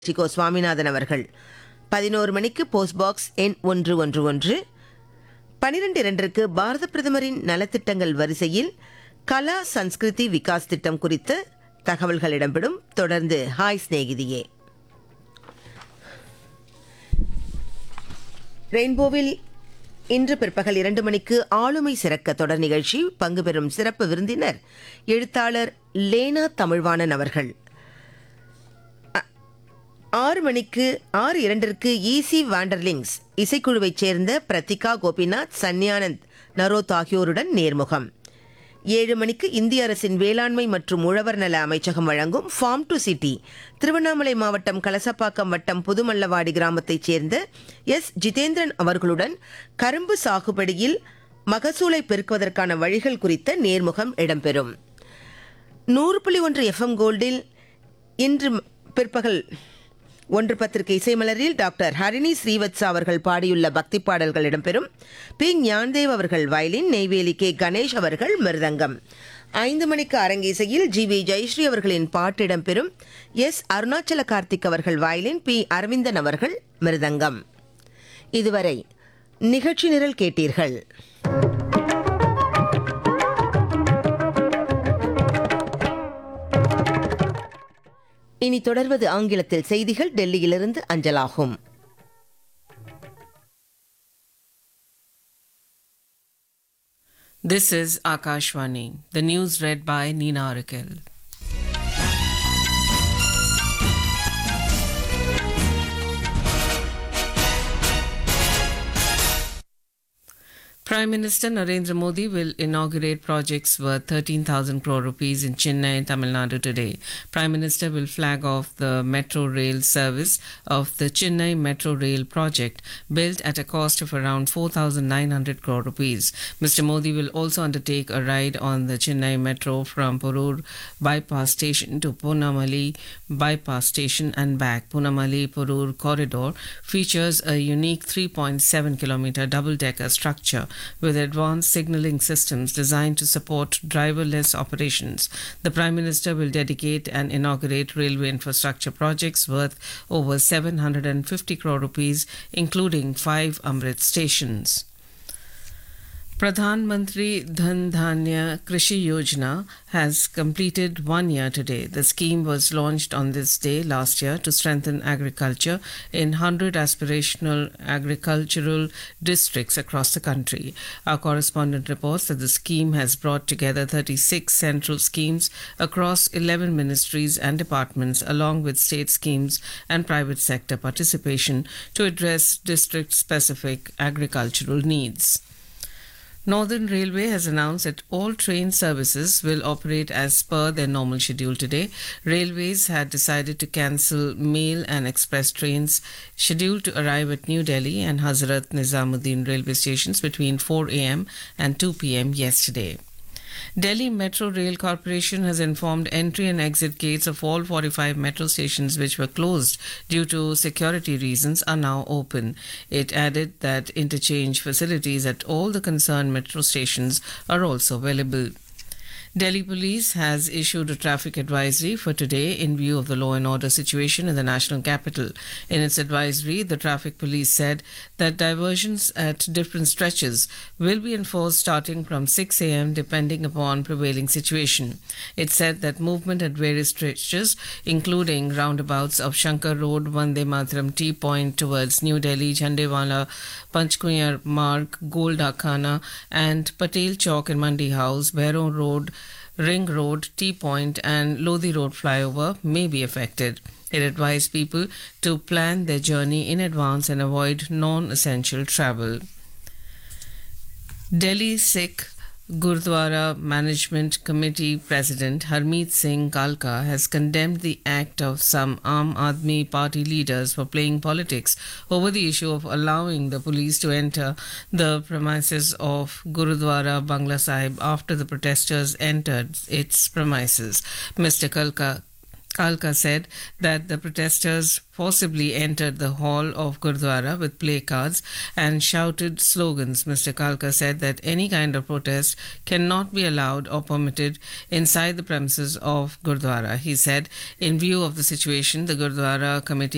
சிகோ சுவாமிநாதன் அவர்கள். 11 மணிக்கு post box எண் 111. 12:02 பாரத பிரதமரின் நலத்திட்டங்கள் வரிசையில் கலா சன்ஸ்கிருதி விகாஸ் திட்டம் குறித்த தகவல்கள் இடம்பெறும். தொடர்ந்து ஹாய் சிநேகிதியே. ரெயின்போவில் இன்று பிற்பகல் 2 மணிக்கு ஆளுமை சிறக்க தொடர் நிகழ்ச்சி. பங்கு பெறும் சிறப்பு விருந்தினர் எழுத்தாளர் லேனா தமிழ்வாணன் அவர்கள். 6:02 ஈசி வாண்டர்லிங்ஸ் இசைக்குழுவைச் சேர்ந்த பிரத்திகா கோபிநாத், சன்யானந்த் நரோத் ஆகியோருடன் நேர்முகம். 7 மணிக்கு இந்திய அரசின் வேளாண்மை மற்றும் உழவர் நல அமைச்சகம் வழங்கும் ஃபார்ம் டு சிட்டி திருவண்ணாமலை மாவட்டம் கலசப்பாக்கம் வட்டம் புதுமல்லவாடி கிராமத்தைச் சேர்ந்த எஸ் ஜிதேந்திரன் அவர்களுடன் கரும்பு சாகுபடியில் மகசூலை பெருக்குவதற்கான வழிகள் குறித்த நேர்முகம் இடம்பெறும். 100.1 எஃப்எம் கோல்டில் இன்று பிற்பகல் 1:10 இசைமலரில் டாக்டர் ஹரிணி ஸ்ரீவத்சா அவர்கள் பாடியுள்ள பக்தி பாடல்கள் இடம்பெறும். பி ஞான்தேவ் அவர்கள் வயலின், நெய்வேலி கே கணேஷ் அவர்கள் மிருதங்கம். 5 மணிக்கு அரங்கேசையில் ஜி.வி. ஜெயஸ்ரீ அவர்களின் பாட்டு இடம்பெறும். எஸ் அருணாச்சல கார்த்திக் அவர்கள் வயலின், பி அரவிந்தன் அவர்கள் மிருதங்கம். இதுவரை நிகழ்ச்சி நிரல் கேட்டீர்கள். இனி தொடர்வது ஆங்கிலத்தில் செய்திகள் டெல்லியிலிருந்து அஞ்சலாகும். This is Akashvani. The news read by Neena Arakel. Prime Minister Narendra Modi will inaugurate projects worth 13,000 crore rupees in Chennai, Tamil Nadu today. Prime Minister will flag off the metro rail service of the Chennai Metro Rail project, built at a cost of around 4,900 crore rupees. Mr. Modi will also undertake a ride on the Chennai Metro from Porur Bypass Station to Punamali Bypass Station and back. Punamali-Porur corridor features a unique 3.7-kilometer double-decker structure with advanced signaling systems designed to support driverless operations. The Prime Minister will dedicate and inaugurate railway infrastructure projects worth over 750 crore rupees, including 5 Amrit stations. Pradhan Mantri Dhan Dhanya Krishi Yojana has completed 1 year today. The scheme was launched on this day last year to strengthen agriculture in 100 aspirational agricultural districts across the country. Our correspondent reports that the scheme has brought together 36 central schemes across 11 ministries and departments, along with state schemes and private sector participation to address district-specific agricultural needs. Northern Railway has announced that all train services will operate as per their normal schedule today. Railways had decided to cancel mail and express trains scheduled to arrive at New Delhi and Hazrat Nizamuddin railway stations between 4 a.m. and 2 p.m. yesterday. Delhi Metro Rail Corporation has informed entry and exit gates of all 45 metro stations which were closed due to security reasons are now open. It added that interchange facilities at all the concerned metro stations are also available. Delhi Police has issued a traffic advisory for today in view of the law and order situation in the national capital. In its advisory, the traffic police said that diversions at different stretches will be enforced starting from 6 a.m. depending upon prevailing situation. It said that movement at various stretches, including roundabouts of Shankar Road, Vande Mataram T Point towards New Delhi, Jhandewala, Panchkuyar Marg, Gold Akhana and Patel Chowk and Mandi House, Bhairo Road, Ring Road, T Point and Lodi Road flyover may be affected. It advised people to plan their journey in advance and avoid non-essential travel. Delhi Sikh Gurdwara Management Committee President Harmeet Singh Kalka has condemned the act of some Aam Aadmi Party leaders for playing politics over the issue of allowing the police to enter the premises of Gurudwara Bangla Sahib after the protesters entered its premises. Mr. Kalka said that the protesters forcibly entered the hall of Gurdwara with placards and shouted slogans. Mr. Kalka said that any kind of protest cannot be allowed or permitted inside the premises of Gurdwara. He said, in view of the situation, the Gurdwara committee